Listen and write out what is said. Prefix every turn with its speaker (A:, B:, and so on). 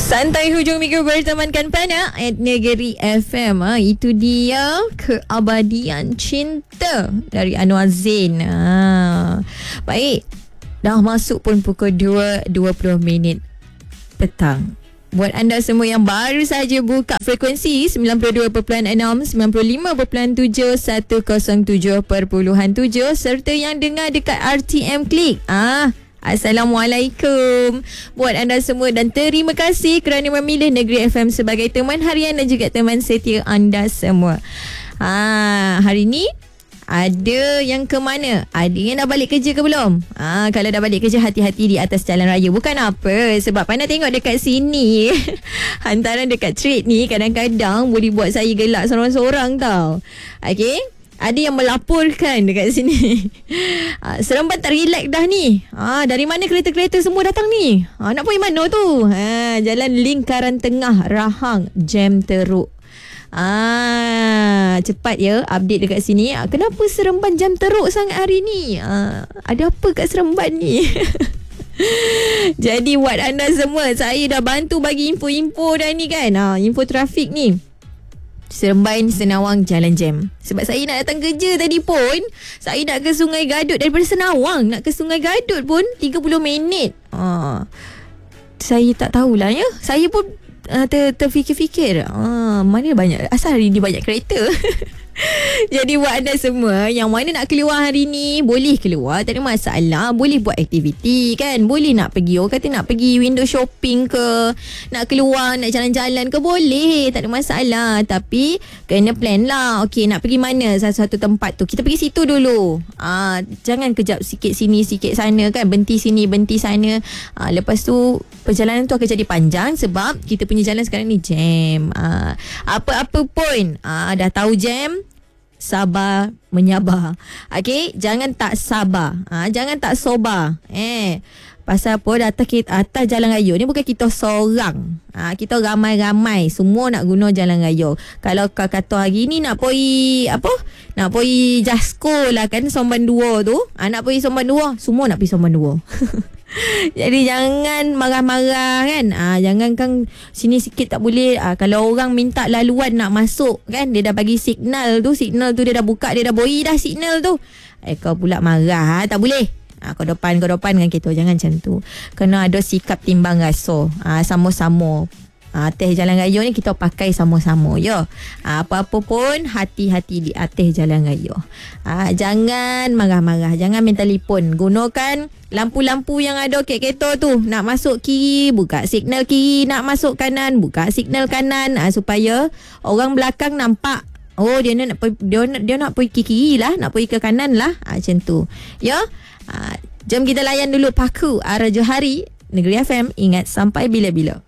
A: Santai hujung minggu bertemankan Pana at Negeri FM. Itu dia Keabadian Cinta dari Anwar Zain. Baik, dah masuk pun pukul 2.20 petang. Buat anda semua yang baru saja buka frekuensi 92.6, 95.7, 107.7 serta yang dengar dekat RTM Klik. Assalamualaikum buat anda semua dan terima kasih kerana memilih Negeri FM sebagai teman harian dan juga teman setia anda semua. Hari ni ada yang ke mana? Ada yang dah balik kerja ke belum? Kalau dah balik kerja, hati-hati di atas jalan raya. Bukan apa, sebab Pana tengok dekat sini hantaran dekat trade ni kadang-kadang boleh buat saya gelak seorang-seorang tau. Okay, ada yang melaporkan dekat sini Seremban tak relax dah ni. Dari mana kereta-kereta semua datang ni? Nak pergi mana tu? Jalan Lingkaran Tengah Rahang jam teruk. Cepat ya update dekat sini. Kenapa Seremban jam teruk sangat hari ni? Ada apa kat Seremban ni? Jadi buat anda semua, saya dah bantu bagi info-info dah ni kan. Info trafik ni. Seremban Senawang jalan jam. Sebab saya nak datang kerja tadi pun, saya nak ke Sungai Gadut. Daripada Senawang nak ke Sungai Gadut pun 30 minit. Saya tak tahulah ya. Saya pun terfikir-fikir, mana banyak, asal hari ni banyak kereta. Jadi buat anda semua yang mana nak keluar hari ni, boleh keluar, tak ada masalah. Boleh buat aktiviti kan. Boleh nak pergi, orang kata nak pergi window shopping ke, nak keluar, nak jalan-jalan ke, boleh, tak ada masalah. Tapi kena plan lah. Okey, nak pergi mana satu-satu tempat tu, kita pergi situ dulu. Jangan kejap sikit sini sikit sana kan, berhenti sini berhenti sana. Lepas tu perjalanan tu akan jadi panjang sebab kita punya jalan sekarang ni jam. Apa-apa pun dah tahu jam, sabar menyabar. Okey, jangan tak sabar. Jangan tak sobar. Pasal apa, atas jalan raya ni bukan kita seorang. Kita ramai-ramai semua nak guna jalan raya. Kalau kau kata hari ni nak pergi apa? Nak pergi Jasko lah kan, Somban 2 tu. Nak pergi Somban 2, semua nak pergi Somban 2. Jadi jangan marah-marah kan. Jangan kan sini sikit tak boleh. Kalau orang minta laluan nak masuk kan, dia dah bagi signal tu dia dah buka, dia dah boi dah signal tu. Kau pula marah, tak boleh. Kau depan dengan kita. Jangan macam tu. Kena ada sikap timbang rasa. Sama-sama. Atas jalan raya ni kita pakai sama-sama ya. Apa-apa pun hati-hati di atas jalan raya. Jangan marah-marah, jangan main telefon. Gunakan lampu-lampu yang ada kat kereta tu. Nak masuk kiri, buka signal kiri. Nak masuk kanan, buka signal kanan. Supaya orang belakang nampak, oh dia nak pergi ke kiri lah, nak pergi ke kanan lah. Macam tu ya. Jom kita layan dulu Paku Raja Hari Negeri FM. Ingat sampai bila-bila.